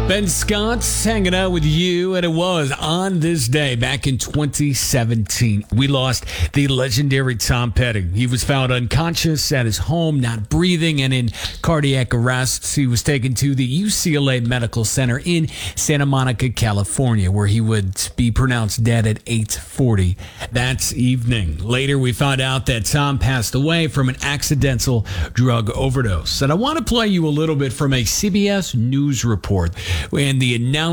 Ben Scott's hanging out with you, and it was on this day back in 2017. We lost the legendary Tom Petty. He was found unconscious at his home, not breathing, and in cardiac arrest. He was taken to the UCLA Medical Center in Santa Monica, California, where he would be pronounced dead at 8:40 that evening. Later, we found out that Tom passed away from an accidental drug overdose. And I want to play you a little bit from a CBS News report. And the announcement